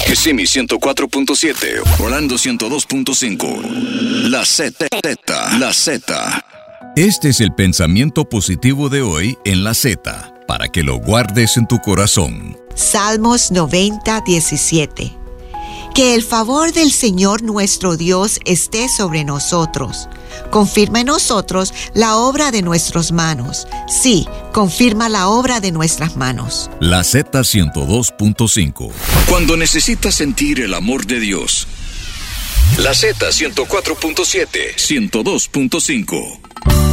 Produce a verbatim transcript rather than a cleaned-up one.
Kissimmee ciento cuatro punto siete, Orlando ciento dos punto cinco. La Z, la Z. Este es el pensamiento positivo de hoy en la Z, para que lo guardes en tu corazón. Salmos noventa, diecisiete. Que el favor del Señor nuestro Dios esté sobre nosotros. Confirma en nosotros la obra de nuestras manos. Sí, confirma la obra de nuestras manos. La Z ciento dos punto cinco. Cuando necesitas sentir el amor de Dios. La Z ciento cuatro punto siete, ciento dos punto cinco.